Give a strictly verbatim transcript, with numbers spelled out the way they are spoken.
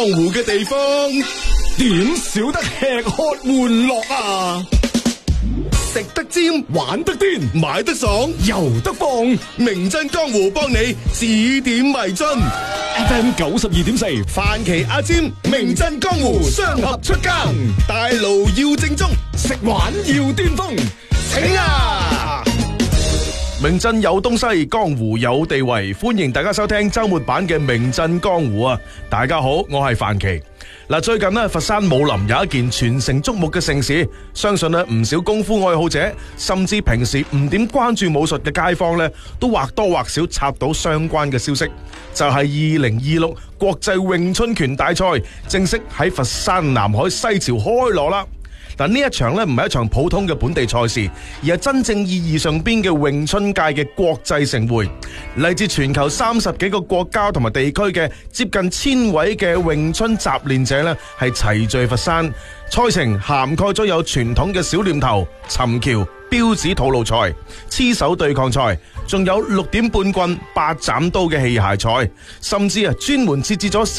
江湖嘅地方，點少得吃喝玩樂啊！食得尖，玩得癲，買得爽，遊得放。名震江湖幫你指點迷津。F M 九十二點四，范奇阿尖，名震江湖，雙俠出更，大路要正宗，食玩要巔峰，請啊！ 名震有東西，江湖有地位，歡迎大家收聽周末版嘅名震江湖啊！大家好，我係范奇。嗱，最近呢，佛山武林有一件全城矚目嘅盛事，相信呢唔少功夫愛好者，甚至平時唔點關注武術嘅街坊呢，都或多或少插到相關嘅消息，就係二零二六國際詠春拳大賽正式喺佛山南海西樵開鑼啦！嗱，呢一場咧唔係一場普通嘅本地賽事，而係真正意義上邊嘅詠春界嘅國際盛會。嚟自全球三十幾個國家同埋地區嘅接近千位嘅詠春習練者咧，係齊聚佛山。賽程涵蓋咗有傳統嘅小念頭、尋橋、標指土路賽、黐手對抗賽，仲有六點半棍、八斬刀嘅器械賽，甚至啊專門設置咗